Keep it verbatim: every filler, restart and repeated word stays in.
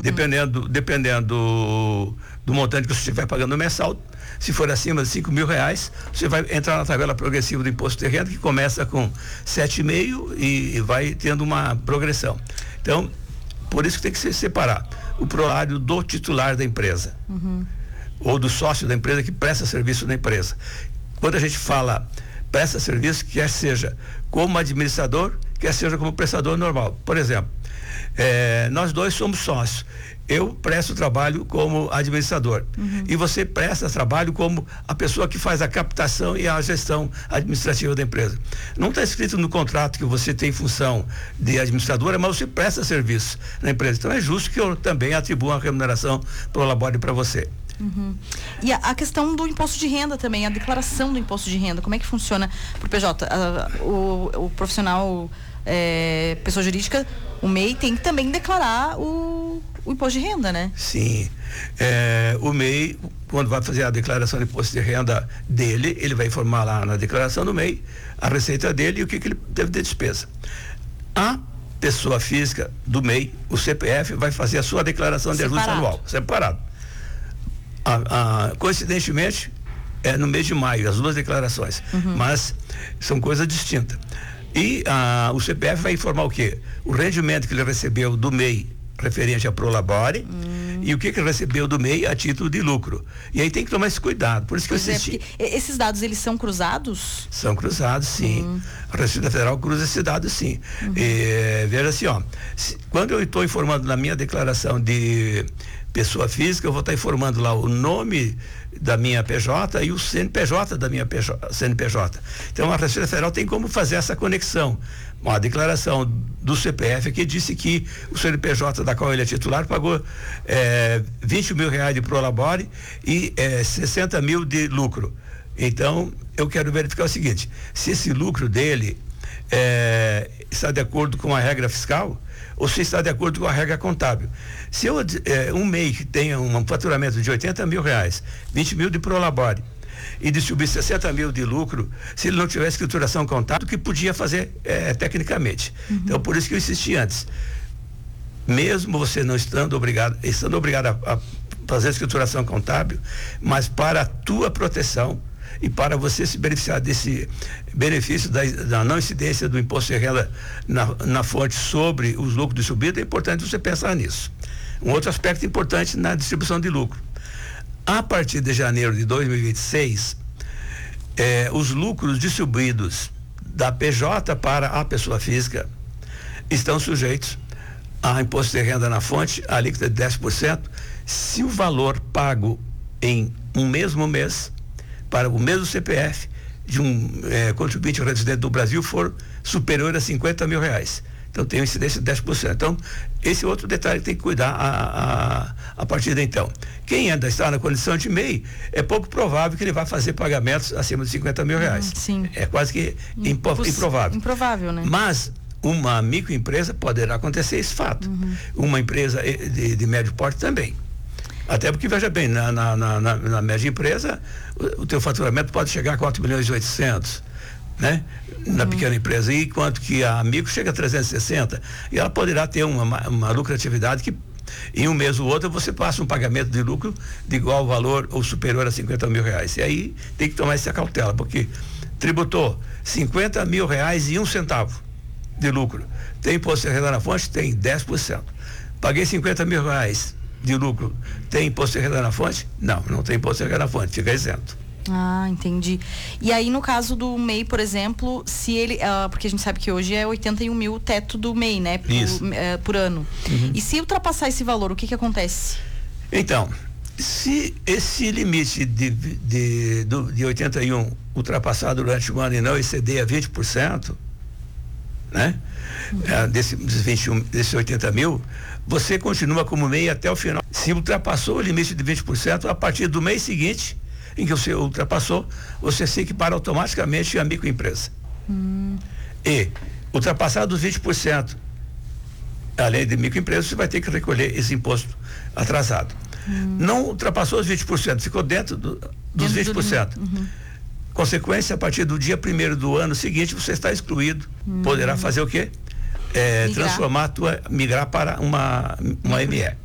Dependendo, dependendo do, do montante que você estiver pagando mensal, se for acima de cinco mil reais, você vai entrar na tabela progressiva do imposto de renda, que começa com sete vírgula cinco e, e vai tendo uma progressão. Então, por isso que tem que se separar o prolário do titular da empresa, uhum. ou do sócio da empresa que presta serviço na empresa. Quando a gente fala presta serviço, quer seja como administrador, quer seja como prestador normal. Por exemplo, é, nós dois somos sócios. Eu presto trabalho como administrador, uhum. e você presta trabalho como a pessoa que faz a captação e a gestão administrativa da empresa. Não está escrito no contrato que você tem função de administradora, mas você presta serviço na empresa. Então é justo que eu também atribua uma remuneração pro labore para você. Uhum. E a, a questão do imposto de renda também, a declaração do imposto de renda, como é que funciona pro P J? A, o, o profissional, é, pessoa jurídica, o M E I tem que também declarar o, o imposto de renda, né? Sim, é, o M E I, quando vai fazer a declaração de imposto de renda dele, ele vai informar lá na declaração do M E I a receita dele e o que, que ele deve de despesa. A pessoa física do M E I, o C P F, vai fazer a sua declaração de ajuste anual, separado. A, a, coincidentemente, é no mês de maio, as duas declarações, uhum. mas são coisas distintas. E a, o C P F vai informar o quê? O rendimento que ele recebeu do M E I referente a Prolabore, hum. e o que que ele recebeu do M E I a título de lucro. E aí tem que tomar esse cuidado. Por isso que pois eu assisti. É, esses dados, eles são cruzados? São cruzados, sim. Hum. A Receita Federal cruza esse dado, sim. Uhum. E, veja assim, ó, se, quando eu estou informando na minha declaração de pessoa física, eu vou estar informando lá o nome da minha P J e o C N P J da minha P J, C N P J. Então a Receita Federal tem como fazer essa conexão. Uma declaração do C P F que disse que o C N P J da qual ele é titular pagou é, vinte mil reais de prolabore e é, sessenta mil de lucro. Então eu quero verificar o seguinte: se esse lucro dele é, está de acordo com a regra fiscal ou se está de acordo com a regra contábil. Se eu, é, um M E I que tenha um faturamento de oitenta mil reais, vinte mil de prolabore e distribuir sessenta mil de lucro, se ele não tiver escrituração contábil, que podia fazer é, tecnicamente. Uhum. Então, por isso que eu insisti antes. Mesmo você não estando obrigado, estando obrigado a, a fazer a escrituração contábil, mas para a tua proteção e para você se beneficiar desse benefício da, da não incidência do imposto de renda na, na fonte sobre os lucros distribuídos, é importante você pensar nisso. Um outro aspecto importante na distribuição de lucro. A partir de janeiro de dois mil e vinte e seis, eh, os lucros distribuídos da P J para a pessoa física estão sujeitos a imposto de renda na fonte, a alíquota de dez por cento, se o valor pago em um mesmo mês para o mesmo C P F de um eh, contribuinte residente do Brasil for superior a cinquenta mil reais. Então tem uma incidência de dez por cento. Então, esse outro detalhe tem que cuidar a, a, a partir de então. Quem ainda está na condição de M E I, é pouco provável que ele vá fazer pagamentos acima de cinquenta mil reais. Hum, sim. É quase que impo, improvável. Improvável, né? Mas uma microempresa poderá acontecer esse fato. Uhum. Uma empresa de, de médio porte também. Até porque, veja bem, na, na, na, na média empresa, o, o teu faturamento pode chegar a quatro milhões e oitocentos. Né? Na uhum. pequena empresa, e enquanto que a micro chega a trezentos e sessenta, e ela poderá ter uma, uma lucratividade que em um mês ou outro você passa um pagamento de lucro de igual valor ou superior a cinquenta mil reais. E aí tem que tomar essa cautela, porque tributou cinquenta mil reais e um centavo de lucro. Tem imposto de renda na fonte? Tem dez por cento. Paguei cinquenta mil reais de lucro. Tem imposto de renda na fonte? Não, não tem imposto de renda na fonte, fica isento. Ah, entendi. E aí, no caso do M E I, por exemplo, se ele, uh, porque a gente sabe que hoje é oitenta e um mil o teto do M E I, né? Por, Isso. Uh, por ano. Uhum. E se ultrapassar esse valor, o que que acontece? Então, se esse limite de, de, de, de oitenta e um ultrapassar durante o ano e não exceder a vinte por cento, né? Uhum. É, desse, vinte e um, desse oitenta mil, você continua como M E I até o final. Se ultrapassou o limite de vinte por cento, a partir do mês seguinte em que você ultrapassou, você se equipara automaticamente à microempresa. Hum. E, ultrapassado dos vinte por cento, além de microempresa, você vai ter que recolher esse imposto atrasado. Hum. Não ultrapassou os vinte por cento, ficou dentro do, dos dentro vinte por cento. Do... Uhum. Consequência, a partir do dia primeiro do ano seguinte, você está excluído. Hum. Poderá fazer o quê? É, transformar a tua, migrar para uma, uma M E.